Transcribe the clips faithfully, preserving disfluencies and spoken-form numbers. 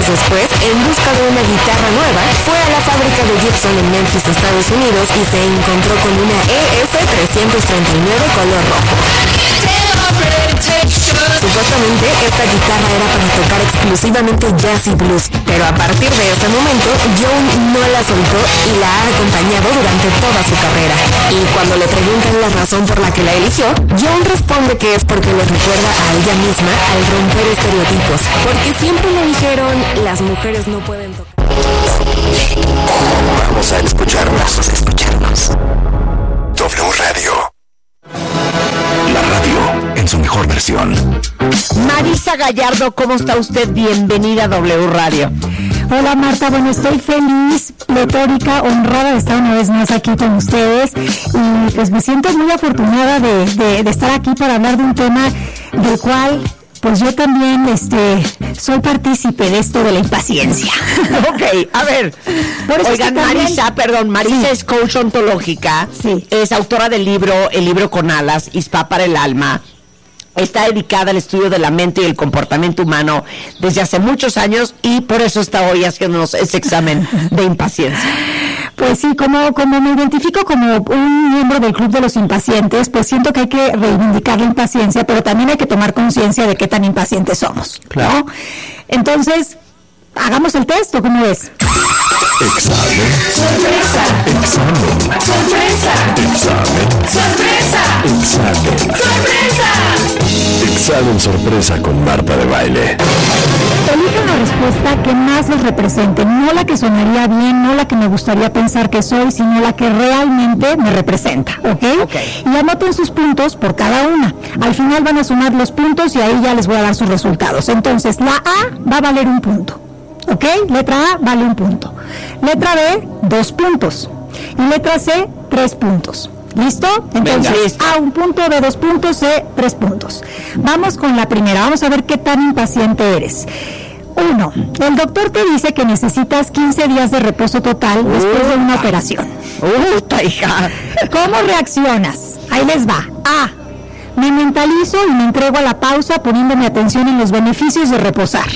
después, en busca de una guitarra nueva, fue a la fábrica de Gibson en Memphis, Estados Unidos, y se encontró con una E S trescientos treinta y nueve color rojo. Supuestamente, esta guitarra era para tocar exclusivamente jazz y blues, pero a partir de ese momento, Joan no la soltó y la ha acompañado durante toda su carrera. Y cuando le preguntan la razón por la que la eligió, Joan responde que es porque le recuerda a ella misma al romper estereotipos, porque siempre le dijeron, las mujeres no pueden tocar. Vamos a escucharnos, vamos a escucharnos. W Radio. La radio en su mejor versión. Marisa Gallardo, ¿cómo está usted? Bienvenida a W Radio. Hola Marta, bueno, estoy feliz, pletórica, honrada de estar una vez más aquí con ustedes y pues me siento muy afortunada de, de, de estar aquí para hablar de un tema del cual pues yo también este, soy partícipe de esto de la impaciencia. Ok, a ver, Por eso oigan, es también... Marisa, perdón, Marisa sí. es coach ontológica, sí. es autora del libro El libro con alas, Ispa para el alma. Está dedicada al estudio de la mente y el comportamiento humano desde hace muchos años y por eso está hoy haciéndonos ese examen de impaciencia. Pues sí, como, como me identifico como un miembro del Club de los Impacientes, pues siento que hay que reivindicar la impaciencia, pero también hay que tomar conciencia de qué tan impacientes somos, claro. ¿no? Entonces, hagamos el test, ¿o cómo es? Examen. Sorpresa. Examen. Sorpresa. Examen. Sorpresa. Examen. Sorpresa. Examen sorpresa con Marta de Baile. Elijan la respuesta que más les represente, no la que sonaría bien, no la que me gustaría pensar que soy, sino la que realmente me representa, ¿ok? okay. Y anoten sus puntos por cada una. Al final van a sumar los puntos y ahí ya les voy a dar sus resultados. Entonces, la A va a valer un punto, ¿ok? Letra A vale un punto. Letra B, dos puntos. Y letra C, tres puntos. ¿Listo? Entonces, Venga, listo. A un punto, B dos puntos, C tres puntos. Vamos con la primera. Vamos a ver qué tan impaciente eres. Uno, el doctor te dice que necesitas quince días de reposo total uh, después de una operación. ¡Uh, hija! ¿Cómo reaccionas? Ahí les va. A, me mentalizo y me entrego a la pausa poniendo mi atención en los beneficios de reposar.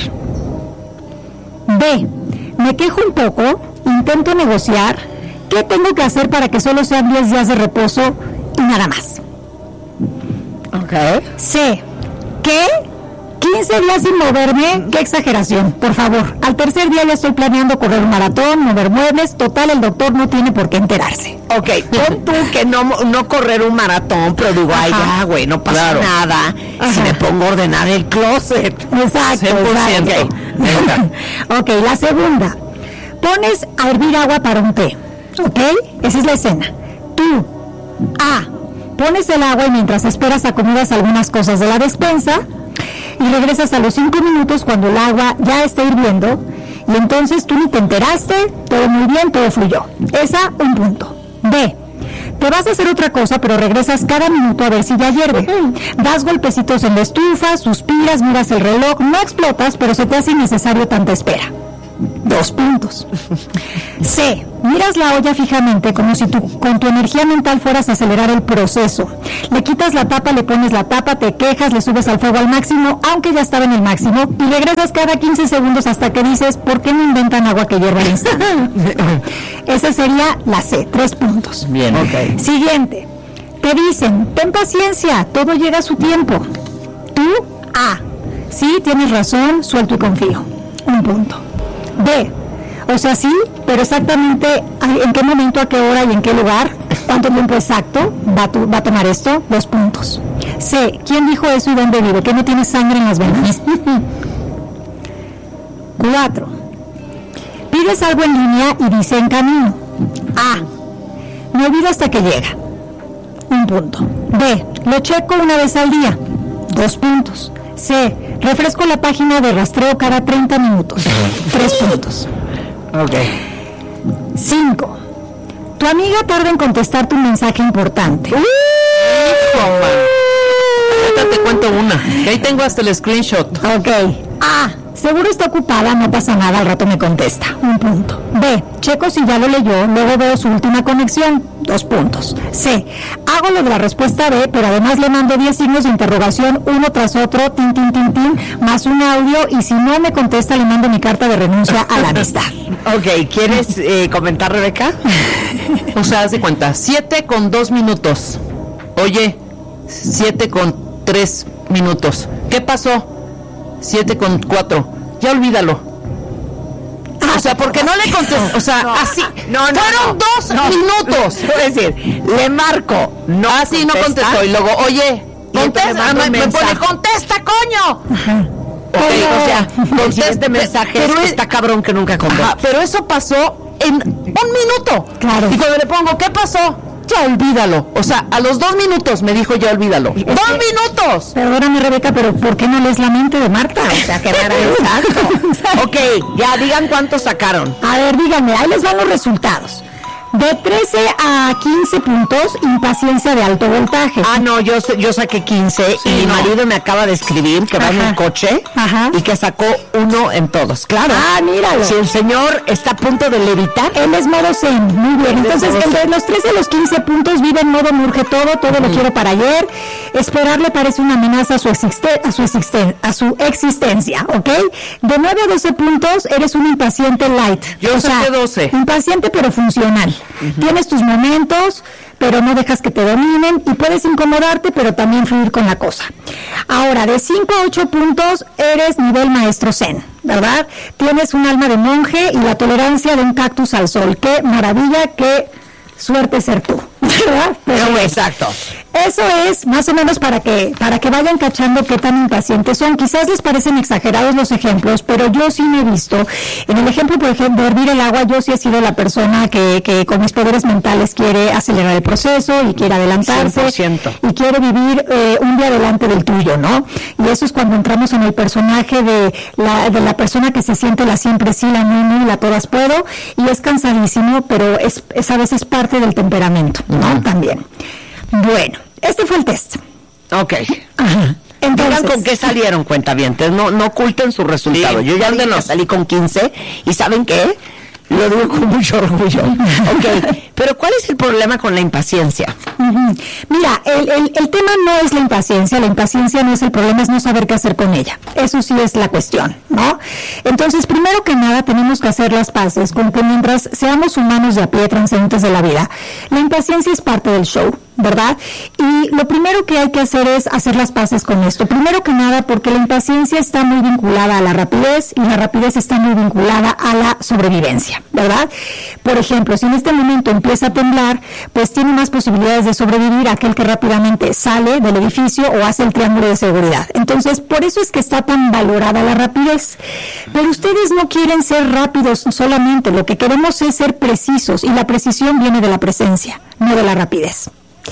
B, me quejo un poco, intento negociar. ¿Qué tengo que hacer para que solo sean diez días de reposo y nada más? Ok. C, ¿qué? quince días sin moverme, qué exageración, por favor. Al tercer día ya estoy planeando correr un maratón, mover muebles, total el doctor no tiene por qué enterarse. Ok, pon tú que no, no correr un maratón, pero digo, ay ya, güey, no pasa claro. nada. Ajá. Si me pongo a ordenar el closet. Exacto, cien por ciento. exacto. Ok, la segunda. Pones a hervir agua para un té, ok, esa es la escena. Tú, A, pones el agua y mientras esperas acomodas algunas cosas de la despensa y regresas a los cinco minutos cuando el agua ya está hirviendo y entonces tú ni te enteraste, todo muy bien, todo fluyó. Esa, un punto. B, te vas a hacer otra cosa pero regresas cada minuto a ver si ya hierve. Das golpecitos en la estufa, suspiras, miras el reloj, no explotas pero se te hace innecesario tanta espera. Dos puntos. C, miras la olla fijamente como si tú con tu energía mental fueras a acelerar el proceso. Le quitas la tapa, le pones la tapa, te quejas, le subes al fuego al máximo, aunque ya estaba en el máximo, y regresas cada quince segundos hasta que dices, ¿por qué no inventan agua que hierva al instante? Esa sería la C, tres puntos. Bien, ok. Siguiente. Te dicen, ten paciencia, todo llega a su tiempo. Tú, A, sí, tienes razón, suelto y confío. Un punto. B, o sea, sí, pero exactamente en qué momento, a qué hora y en qué lugar, cuánto tiempo exacto va a, tu, va a tomar esto, dos puntos. C, ¿quién dijo eso y dónde vive? ¿Que no tiene sangre en las venas? Cuatro, pides algo en línea y dice en camino. A, me olvido hasta que llega. Un punto. B, lo checo una vez al día. Dos puntos. C, refresco la página de rastreo cada treinta minutos. Tres puntos. Ok. Cinco. Tu amiga tarda en contestar tu mensaje importante. ¡Uh! Ahorita te cuento una, que ahí tengo hasta el screenshot. Ok. A, seguro está ocupada, no pasa nada, al rato me contesta. Un punto. B, checo si ya lo leyó, luego veo su última conexión. Dos puntos. C, hago lo de la respuesta B, pero además le mando diez signos de interrogación, uno tras otro, tin, tin, tin, tin, más un audio, y si no me contesta, le mando mi carta de renuncia a la amistad. Ok, ¿quieres eh, comentar, Rebeca? O sea, haz de cuenta, siete con dos minutos. Oye, siete con tres minutos. ¿Qué pasó? Siete con cuatro. Ya olvídalo. O sea, porque no le contestó, o sea, no, así, no, no, fueron no, dos no, minutos. Es decir, le marco, no así no contestó, y luego, oye, contesta, me, me pone, contesta, coño. Ajá. Okay, o sea, contesta este mensaje, pero es, está cabrón que nunca contesta. Ajá, pero eso pasó en un minuto. Claro. Y cuando le pongo, ¿qué pasó? Ya olvídalo. O sea, a los dos minutos me dijo, ya olvídalo. Es ¡Dos que, minutos! Perdóname, Rebeca, pero ¿por qué no lees la mente de Marta? O sea, que rara. Exacto. Ok, ya digan cuántos sacaron. A ver, díganme, ahí les van los resultados. De trece a quince puntos, impaciencia de alto voltaje. Ah, no, yo yo saqué quince, sí, y mi no. marido me acaba de escribir que Ajá. va en un coche Ajá. y que sacó uno en todos. Claro. Ah, míralo. Si el señor está a punto de levitar. Él es modo zen, muy bien. Entonces, entre los trece a los quince puntos vive en modo me urge todo, todo mm. lo quiero para ayer. Esperar le parece una amenaza a su, existen- a, su existen- a su existencia, ¿ok? De nueve a doce puntos, eres un impaciente light. Yo saqué doce. Impaciente pero funcional. Uh-huh. Tienes tus momentos, pero no dejas que te dominen, y puedes incomodarte, pero también fluir con la cosa. Ahora, de cinco a ocho puntos, eres nivel maestro zen, ¿verdad? Tienes un alma de monje y la tolerancia de un cactus al sol. ¡Qué maravilla, qué suerte ser tú! ¿Verdad? Pero bueno, exacto. Eso es más o menos para que para que vayan cachando qué tan impacientes son. Quizás les parecen exagerados los ejemplos, pero yo sí me he visto. En el ejemplo, por ejemplo, de hervir el agua, yo sí he sido la persona que, que con mis poderes mentales quiere acelerar el proceso y quiere adelantarse. cien por ciento. Y quiere vivir eh, un día adelante del tuyo, ¿no? Y eso es cuando entramos en el personaje de la, de la persona que se siente la siempre sí, la muy, muy, la todas puedo, y es cansadísimo, pero es, es a veces parte del temperamento, ¿no? Uh-huh. También. Bueno, este fue el test. Ok. Ajá. Entonces, digan con qué salieron, cuentavientes, no, no oculten su resultado. Sí, yo ya de no salí con quince, y ¿saben qué? Lo digo con mucho orgullo. Ok, pero ¿cuál es el problema con la impaciencia? Uh-huh. Mira, el, el, el tema no es la impaciencia, la impaciencia no es el problema, es no saber qué hacer con ella. Eso sí es la cuestión, ¿no? Entonces, primero que nada, tenemos que hacer las paces con que mientras seamos humanos de a pie, transeúntes de la vida, la impaciencia es parte del show, ¿verdad? Y lo primero que hay que hacer es hacer las paces con esto. Primero que nada, porque la impaciencia está muy vinculada a la rapidez, y la rapidez está muy vinculada a la sobrevivencia, ¿verdad? Por ejemplo, si en este momento empieza a temblar, pues tiene más posibilidades de sobrevivir aquel que rápidamente sale del edificio o hace el triángulo de seguridad. Entonces, por eso es que está tan valorada la rapidez. Pero ustedes no quieren ser rápidos solamente, lo que queremos es ser precisos, y la precisión viene de la presencia, no de la rapidez.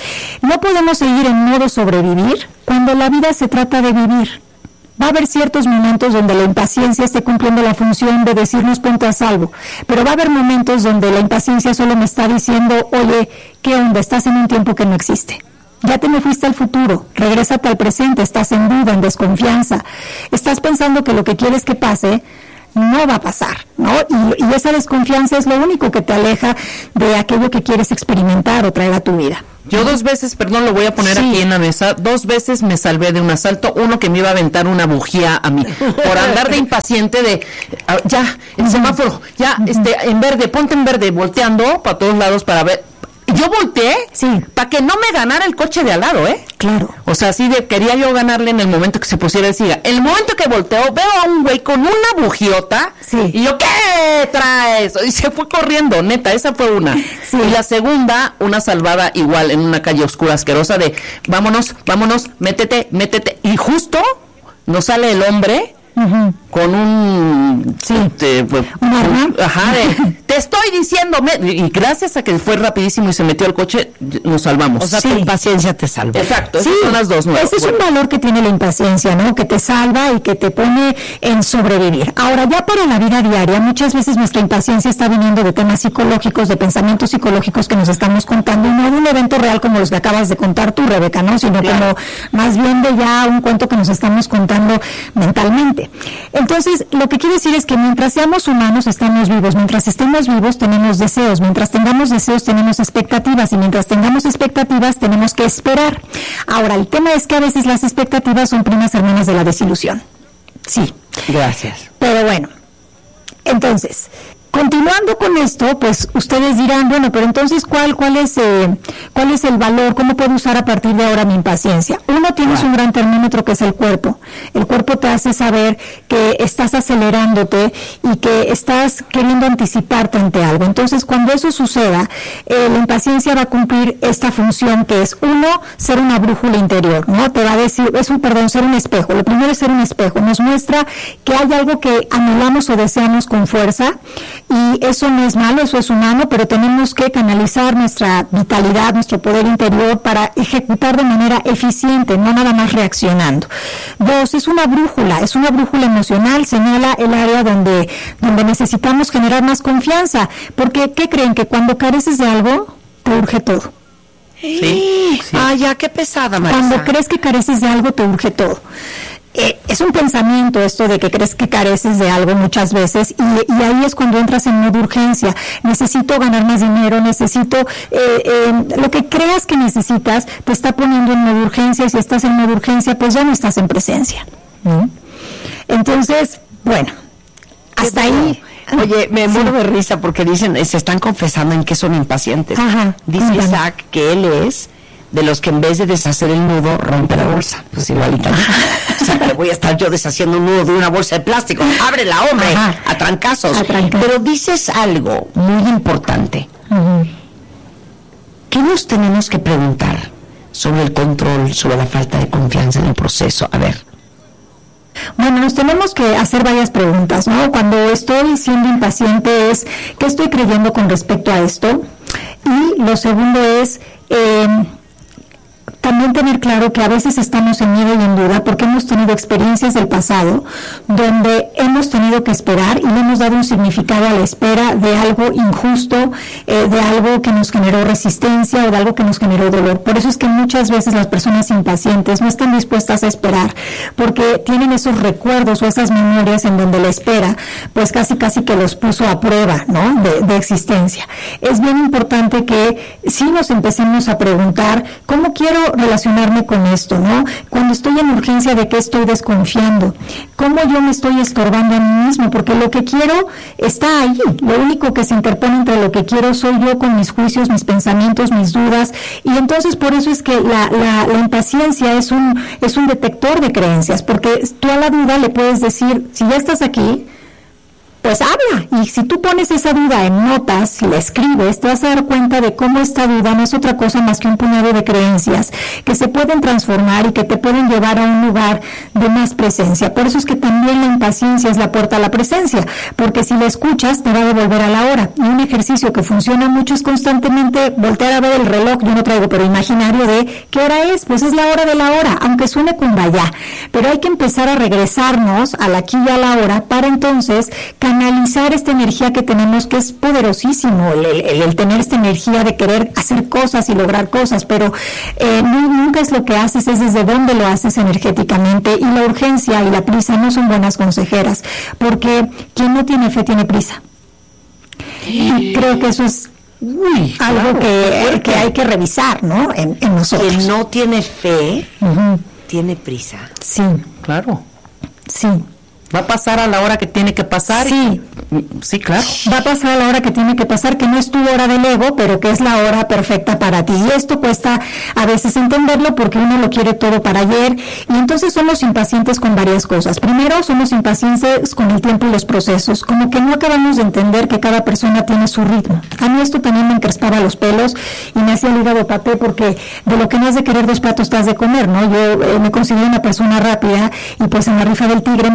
No podemos seguir en modo sobrevivir cuando la vida se trata de vivir. Va a haber ciertos momentos donde la impaciencia esté cumpliendo la función de decirnos ponte a salvo, pero va a haber momentos donde la impaciencia solo me está diciendo, oye, ¿qué onda? Estás en un tiempo que no existe. Ya te me fuiste al futuro, regrésate al presente, estás en duda, en desconfianza. Estás pensando que lo que quieres que pase no va a pasar, ¿no? Y, y esa desconfianza es lo único que te aleja de aquello que quieres experimentar o traer a tu vida. Yo dos veces, perdón, lo voy a poner sí. aquí en la mesa, dos veces me salvé de un asalto, uno que me iba a aventar una bujía a mí, por andar de impaciente de, uh, ya, el uh-huh. semáforo, ya, uh-huh. este, en verde, ponte en verde, volteando para todos lados para ver. Yo volteé sí. para que no me ganara el coche de al lado, ¿eh? Claro. O sea, así de, quería yo ganarle en el momento que se pusiera el siga. En el momento que volteo, veo a un güey con una bujiota, sí. y yo, ¿qué traes? Y se fue corriendo, neta, esa fue una. Sí. Y la segunda, una salvada igual en una calle oscura, asquerosa, de, vámonos, vámonos, métete, métete. Y justo nos sale el hombre... Uh-huh. con un sí te, pues, un arma ajá de, te estoy diciendo, me... y gracias a que fue rapidísimo y se metió al coche, nos salvamos. O sea, sí. tu impaciencia te salva. Exacto, Sí, esas son las dos. Ese es un valor que tiene la impaciencia, ¿no? Que te salva y que te pone en sobrevivir. Ahora, ya para la vida diaria, muchas veces nuestra impaciencia está viniendo de temas psicológicos, de pensamientos psicológicos que nos estamos contando, no de un evento real como los que acabas de contar tú, Rebeca, ¿no? Sino claro. como más bien de ya un cuento que nos estamos contando mentalmente. Entonces, lo que quiero decir es que mientras seamos humanos, estamos vivos. Mientras estemos vivos, tenemos deseos. Mientras tengamos deseos, tenemos expectativas. Y mientras tengamos expectativas, tenemos que esperar. Ahora, el tema es que a veces las expectativas son primas hermanas de la desilusión. Sí. Gracias. Pero bueno, entonces, continuando con esto, pues ustedes dirán, bueno, pero entonces, ¿cuál cuál es eh, cuál es el valor? ¿Cómo puedo usar a partir de ahora mi impaciencia? Uno, tienes wow. un gran termómetro que es el cuerpo. El cuerpo te hace saber que estás acelerándote y que estás queriendo anticiparte ante algo. Entonces, cuando eso suceda, eh, la impaciencia va a cumplir esta función que es, uno, ser una brújula interior, ¿no? Te va a decir, es un, perdón, ser un espejo. Lo primero es ser un espejo. Nos muestra que hay algo que anhelamos o deseamos con fuerza. Y eso no es malo, eso es humano, pero tenemos que canalizar nuestra vitalidad, nuestro poder interior para ejecutar de manera eficiente, no nada más reaccionando. Dos, es una brújula, es una brújula emocional, señala el área donde, donde necesitamos generar más confianza, porque ¿qué creen? Que cuando careces de algo, te urge todo. Sí, sí. Ah, ya, qué pesada, Marisa. Cuando crees que careces de algo, te urge todo. Eh, es un pensamiento esto de que crees que careces de algo muchas veces y, y ahí es cuando entras en modo urgencia. Necesito ganar más dinero, necesito eh, eh, lo que creas que necesitas te está poniendo en modo urgencia y si estás en modo urgencia pues ya no estás en presencia. ¿Mm? Entonces, bueno, hasta ahí. Oye, me sí. muero de risa porque dicen, se están confesando en que son impacientes. Ajá, dice cuéntame. Isaac que él es de los que en vez de deshacer el nudo, rompe la bolsa. Pues igualita. O sea, que voy a estar yo deshaciendo un nudo de una bolsa de plástico. Ábrela, hombre, Ajá. a trancazos. A trancazos. Pero dices algo muy importante. Uh-huh. ¿Qué nos tenemos que preguntar sobre el control, sobre la falta de confianza en el proceso? A ver. Bueno, nos tenemos que hacer varias preguntas, ¿no? Cuando estoy siendo impaciente es, ¿qué estoy creyendo con respecto a esto? Y lo segundo es... Eh, también tener claro que a veces estamos en miedo y en duda porque hemos tenido experiencias del pasado donde hemos tenido que esperar y le hemos dado un significado a la espera de algo injusto, eh, de algo que nos generó resistencia o de algo que nos generó dolor. Por eso es que muchas veces las personas impacientes no están dispuestas a esperar porque tienen esos recuerdos o esas memorias en donde la espera pues casi casi que los puso a prueba, ¿no? de, de existencia. Es bien importante que sí nos empecemos a preguntar cómo quiero relacionarme con esto, ¿no? Cuando estoy en urgencia, ¿de qué estoy desconfiando? ¿Cómo yo me estoy estorbando a mí mismo? Porque lo que quiero está ahí. Lo único que se interpone entre lo que quiero soy yo con mis juicios, mis pensamientos, mis dudas. Y entonces por eso es que la, la, la impaciencia es un, es un detector de creencias, porque tú a la duda le puedes decir, si ya estás aquí, pues habla, y si tú pones esa duda en notas, si la escribes, te vas a dar cuenta de cómo esta duda no es otra cosa más que un puñado de creencias que se pueden transformar y que te pueden llevar a un lugar de más presencia. Por eso es que también la impaciencia es la puerta a la presencia, porque si la escuchas te va a devolver a la hora. Y un ejercicio que funciona mucho es constantemente voltear a ver el reloj, yo no traigo, pero imaginario de ¿qué hora es? Pues es la hora de la hora, aunque suene kumbaya, pero hay que empezar a regresarnos al aquí y a la hora para entonces analizar esta energía que tenemos, que es poderosísimo, el, el, el tener esta energía de querer hacer cosas y lograr cosas, pero eh, no, nunca es lo que haces, es desde dónde lo haces energéticamente, y la urgencia y la prisa no son buenas consejeras, porque quien no tiene fe tiene prisa. Y creo que eso es Uy, algo claro, que, que hay que revisar, ¿no? En, en nosotros. Quien no tiene fe, uh-huh. tiene prisa. Sí. Claro. Sí. Va a pasar a la hora que tiene que pasar. Sí. Y, sí, claro. Va a pasar a la hora que tiene que pasar, que no es tu hora del ego, pero que es la hora perfecta para ti. Y esto cuesta a veces entenderlo porque uno lo quiere todo para ayer. Y entonces somos impacientes con varias cosas. Primero, somos impacientes con el tiempo y los procesos. Como que no acabamos de entender que cada persona tiene su ritmo. A mí esto también me encrespaba los pelos y me hacía el hígado paté, porque de lo que no has de querer dos platos te has de comer, ¿no? Yo eh, me consideré una persona rápida y pues en la rifa del tigre me tocó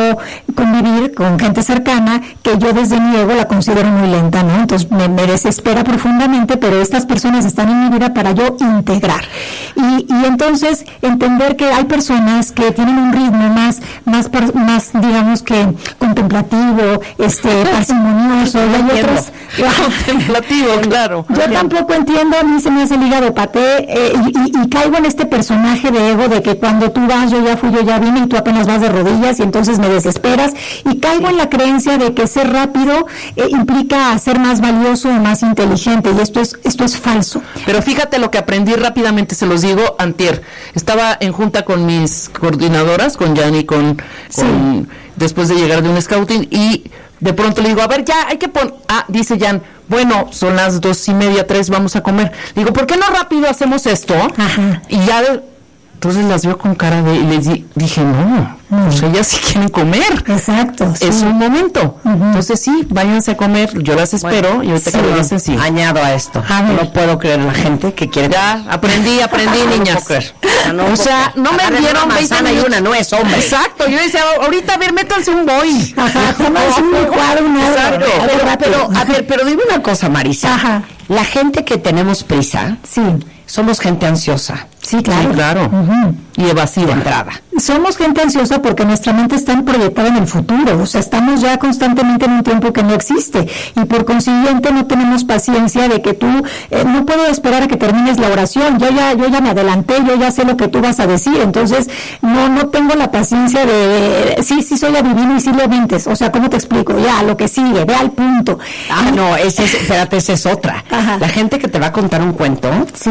convivir con gente cercana que yo desde mi ego la considero muy lenta, ¿no? Entonces me, me desespera profundamente, pero estas personas están en mi vida para yo integrar. Y, y entonces entender que hay personas que tienen un ritmo más, más, más digamos que contemplativo, este, parsimonioso, y hay otros... Contemplativo, claro. Yo tampoco entiendo, a mí se me hace el hígado paté, eh, y, y, y caigo en este personaje de ego de que cuando tú vas, yo ya fui, yo ya vine, y tú apenas vas de rodillas, y entonces me desesperas, y caigo sí. en la creencia de que ser rápido eh, implica ser más valioso o más inteligente, y esto es esto es falso. Pero fíjate lo que aprendí rápidamente, se los digo, antier. Estaba en junta con mis coordinadoras, con Jan y con, con sí. después de llegar de un scouting, y de pronto le digo, a ver, ya, hay que poner, ah, dice Jan, bueno, son las dos y media, tres, vamos a comer. Digo, ¿por qué no rápido hacemos esto? Ajá. Y ya, de, entonces las veo con cara de, y les di, dije, no, mm. pues ellas sí quieren comer. Exacto. Sí. Es un momento. Uh-huh. Entonces sí, váyanse a comer, yo las espero, bueno, y ahorita sí. que lo dicen, sí. Añado a esto, no puedo creer en la gente que quiere. Ya, aprendí, aprendí, niñas. No no, o sea, no me dieron veinte y una no es hombre. Exacto, yo decía, ahorita, a ver, métanse un boy. Ajá, tomas un licuado, un Exacto. A ver, pero, a ver, pero dime una cosa, Marisa. Ajá. La gente que tenemos prisa, sí, somos gente ansiosa. Sí, claro. Sí, claro. Uh-huh. Y evasiva. Entrada. Somos gente ansiosa porque nuestra mente está proyectada en el futuro, o sea, estamos ya constantemente en un tiempo que no existe, y por consiguiente no tenemos paciencia de que tú, eh, no puedo esperar a que termines la oración, yo ya, yo ya me adelanté, yo ya sé lo que tú vas a decir, entonces no, no tengo la paciencia de, sí, sí soy adivino y sí lo mentes, o sea, ¿cómo te explico? Ya, lo que sigue, ve al punto. Ah, y, no, ese es, espérate, esa es otra. Ajá. La gente que te va a contar un cuento. Sí.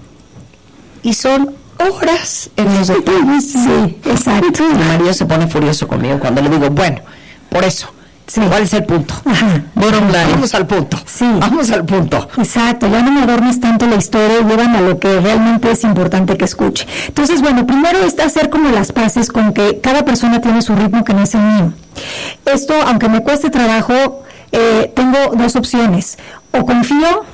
Y son horas en los detalles. Sí, exacto. Mi marido se pone furioso conmigo cuando le digo, bueno, por eso, sí. ¿cuál es el punto? Ajá. Bueno, vamos al punto. Sí. Vamos al punto. Exacto, ya no me adornes tanto la historia y llevan a lo que realmente es importante que escuche. Entonces, bueno, primero es hacer como las paces con que cada persona tiene su ritmo que no es el mío. Esto, aunque me cueste trabajo, eh, tengo dos opciones. O confío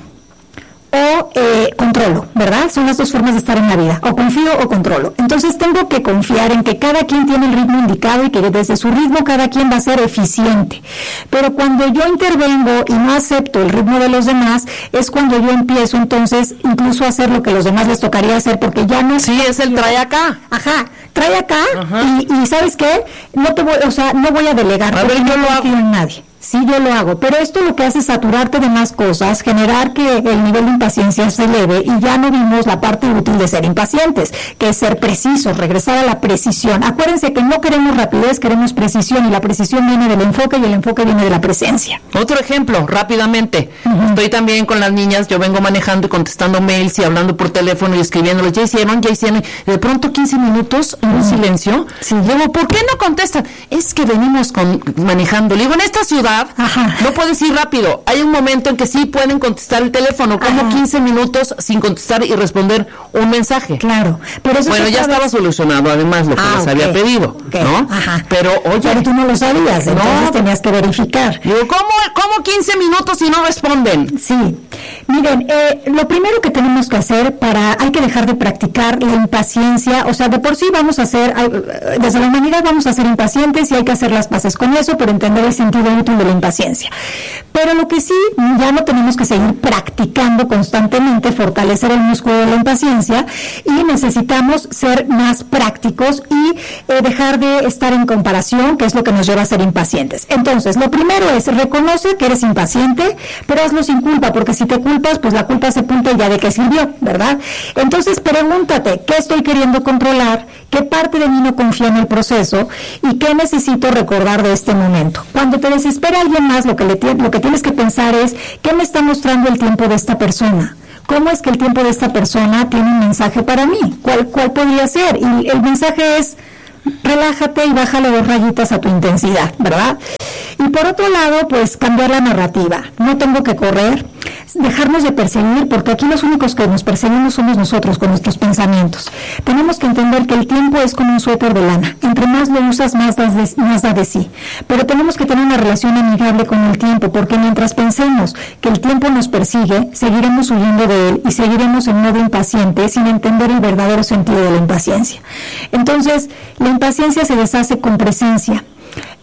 o eh, controlo, ¿verdad? Son las dos formas de estar en la vida, o confío o controlo. Entonces tengo que confiar en que cada quien tiene el ritmo indicado y que desde su ritmo cada quien va a ser eficiente. Pero cuando yo intervengo y no acepto el ritmo de los demás, es cuando yo empiezo entonces incluso a hacer lo que a los demás les tocaría hacer, porque ya no... Sí, es el trae acá. Ajá, trae acá, y, y ¿sabes qué? No te voy, o sea, no voy a delegar, a ver, yo no confío en nadie. Sí, yo lo hago, pero esto lo que hace es saturarte de más cosas, generar que el nivel de impaciencia se eleve, y ya no vimos la parte útil de ser impacientes, que es ser precisos, regresar a la precisión. Acuérdense que no queremos rapidez, queremos precisión, y la precisión viene del enfoque y el enfoque viene de la presencia. Otro ejemplo, rápidamente. Uh-huh. Estoy también con las niñas, yo vengo manejando y contestando mails y hablando por teléfono y escribiéndoles, ya hicieron, ya hicieron, y de pronto quince minutos en un uh-huh. silencio. Sí. Luego, ¿por qué no contestan? Es que venimos con, manejando. Le digo, en esta ciudad Ajá. no puedes ir rápido. Hay un momento en que sí pueden contestar el teléfono, como Ajá. quince minutos sin contestar y responder un mensaje. Claro. Pero eso bueno, ya vez... estaba solucionado además lo que ah, les okay. había pedido, okay. ¿no? Ajá. Pero, oye... Pero tú no lo sabías, no. entonces tenías que verificar. Digo, ¿cómo, cómo quince minutos y no responden? Sí. Miren, eh, lo primero que tenemos que hacer para... Hay que dejar de practicar la impaciencia, o sea, de por sí vamos a ser... Desde la humanidad vamos a ser impacientes y hay que hacer las paces con eso, pero entender el sentido útil de la impaciencia. Pero lo que sí, ya no tenemos que seguir practicando constantemente, fortalecer el músculo de la impaciencia, y necesitamos ser más prácticos y eh, dejar de estar en comparación, que es lo que nos lleva a ser impacientes. Entonces, lo primero es reconoce que eres impaciente, pero hazlo sin culpa, porque si te culpas, pues la culpa se apunta ya de qué sirvió, ¿verdad? Entonces, pregúntate, ¿qué estoy queriendo controlar? ¿Qué parte de mí no confía en el proceso? ¿Y qué necesito recordar de este momento? Cuando te desespera alguien más, lo que, le lo que tienes que pensar es, ¿qué me está mostrando el tiempo de esta persona? ¿Cómo es que el tiempo de esta persona tiene un mensaje para mí? ¿Cuál, cuál podría ser? Y el mensaje es, relájate y bájale dos rayitas a tu intensidad, ¿verdad? Y por otro lado, pues cambiar la narrativa. No tengo que correr, dejarnos de perseguir, porque aquí los únicos que nos perseguimos somos nosotros con nuestros pensamientos. Tenemos que entender que el tiempo es como un suéter de lana. Entre más lo usas, más, das de, más da de sí. Pero tenemos que tener una relación amigable con el tiempo, porque mientras pensemos que el tiempo nos persigue, seguiremos huyendo de él y seguiremos en modo impaciente sin entender el verdadero sentido de la impaciencia. Entonces, la impaciencia se deshace con presencia.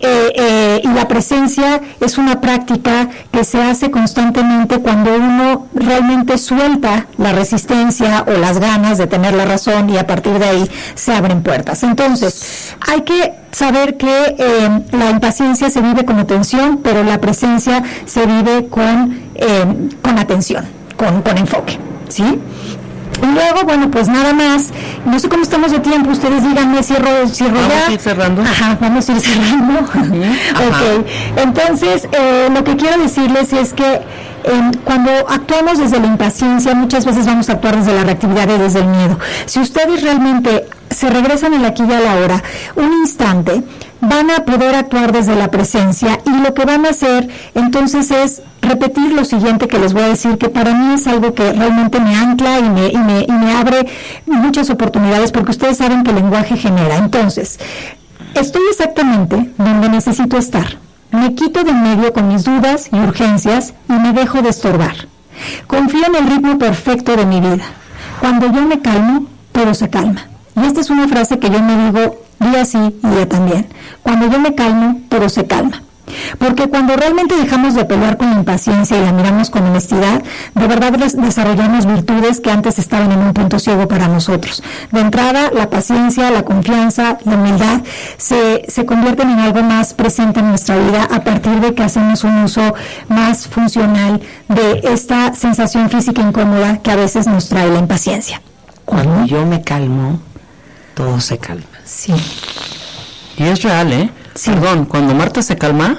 eh, eh, y la presencia es una práctica que se hace constantemente cuando uno realmente suelta la resistencia o las ganas de tener la razón, y a partir de ahí se abren puertas. Entonces, hay que saber que eh, la impaciencia se vive con atención, pero la presencia se vive con, eh, con atención, con, con enfoque, ¿sí? Y luego, bueno, pues nada más, no sé cómo estamos de tiempo, ustedes díganme, cierro, cierro ¿Vamos ya. a ir cerrando? Ajá, vamos a ir cerrando. Uh-huh. Ok, entonces, eh, lo que quiero decirles es que eh, cuando actuamos desde la impaciencia, muchas veces vamos a actuar desde la reactividad y desde el miedo. Si ustedes realmente se regresan el aquí y a la hora, un instante, van a poder actuar desde la presencia, y lo que van a hacer entonces es repetir lo siguiente que les voy a decir, que para mí es algo que realmente me ancla y me, y me, y me abre muchas oportunidades, porque ustedes saben que el lenguaje genera. Entonces, estoy exactamente donde necesito estar. Me quito de en medio con mis dudas y urgencias y me dejo de estorbar. Confío en el ritmo perfecto de mi vida. Cuando yo me calmo, todo se calma. Y esta es una frase que yo me digo día sí y día también. Cuando yo me calmo, todo se calma. Porque cuando realmente dejamos de pelear con la impaciencia y la miramos con honestidad, de verdad desarrollamos virtudes que antes estaban en un punto ciego para nosotros. De entrada, la paciencia, la confianza, la humildad se, se convierten en algo más presente en nuestra vida a partir de que hacemos un uso más funcional de esta sensación física incómoda que a veces nos trae la impaciencia. Cuando yo me calmo, todo se calma. Sí. Y es real, ¿eh? Sí. Perdón, cuando Marta se calma,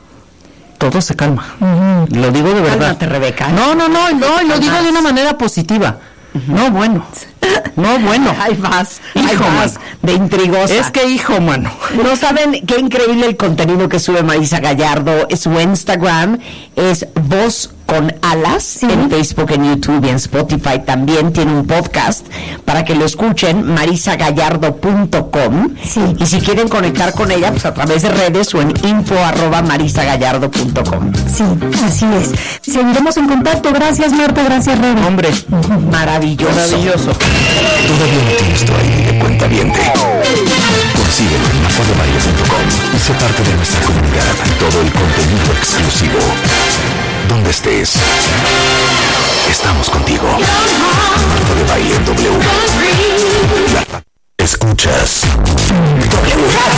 todo se calma. Uh-huh. Lo digo de verdad. Cálmate, Rebeca. No, no, no, no, lo digo de una manera positiva. Uh-huh. No, bueno. No, bueno. Hay más, hijo, hay más mano. De intrigosa. Es que hijo, mano. No saben qué increíble el contenido que sube Marisa Gallardo. Su Instagram es Voz con Alas, sí. En Facebook, en YouTube y en Spotify. También tiene un podcast para que lo escuchen, marisa gallardo punto com. Sí. Y si quieren conectar con ella, pues a través de redes o en info arroba marisa gallardo punto com. Sí, así es. Seguiremos en contacto. Gracias, Marta. Gracias, Rebe. Hombre, uh-huh. Maravilloso. Maravilloso. ¿Todavía no tienes tu I D de cuentaviente? Consíguelo en marta de baile punto com y sé parte de nuestra comunidad. Todo el contenido exclusivo. Donde estés, estamos contigo. Marta de Baile en W. La... Escuchas W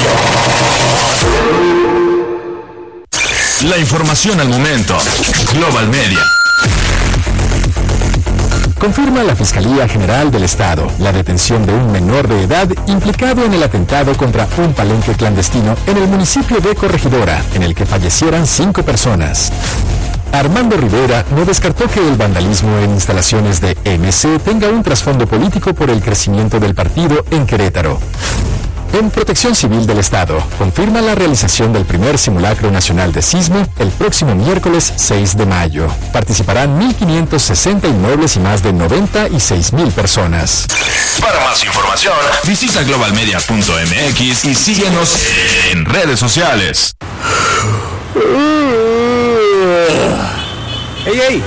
Radio. La información al momento. Global Media. Confirma la Fiscalía General del Estado la detención de un menor de edad implicado en el atentado contra un palenque clandestino en el municipio de Corregidora, en el que fallecieran cinco personas. Armando Rivera no descartó que el vandalismo en instalaciones de M C tenga un trasfondo político por el crecimiento del partido en Querétaro. En Protección Civil del Estado, confirma la realización del primer simulacro nacional de sismo el próximo miércoles seis de mayo. Participarán mil quinientos sesenta inmuebles y más de noventa y seis mil personas. Para más información, visita global media punto m x y síguenos en redes sociales. ¡Ey, ey!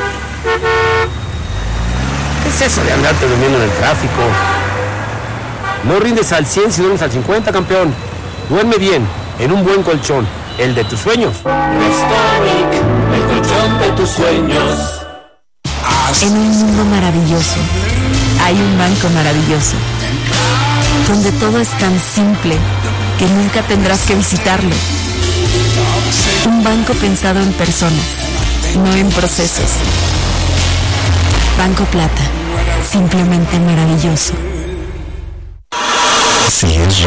¿Qué es eso de andarte durmiendo en el tráfico? No rindes al cien si duermes al cincuenta, campeón. Duerme bien, en un buen colchón, el de tus sueños. Restonic, el colchón de tus sueños. En un mundo maravilloso, hay un banco maravilloso, donde todo es tan simple que nunca tendrás que visitarlo. Un banco pensado en personas, no en procesos. Banco Plata, simplemente maravilloso. Si es